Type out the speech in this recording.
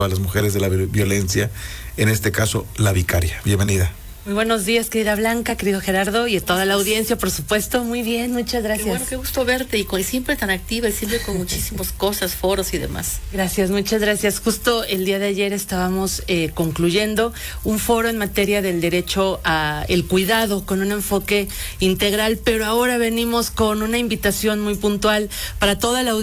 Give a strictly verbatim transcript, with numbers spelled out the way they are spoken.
a las mujeres de la violencia, en este caso la vicaria. Bienvenida. Muy buenos días, querida Blanca, querido Gerardo y a toda la audiencia, por supuesto. Muy bien, muchas gracias. Qué bueno, qué gusto verte y con, siempre tan activa y siempre con muchísimas cosas, foros y demás. Gracias, muchas gracias. Justo el día de ayer estábamos eh, concluyendo un foro en materia del derecho a el cuidado con un enfoque integral, pero ahora venimos con una invitación muy puntual para toda la audiencia.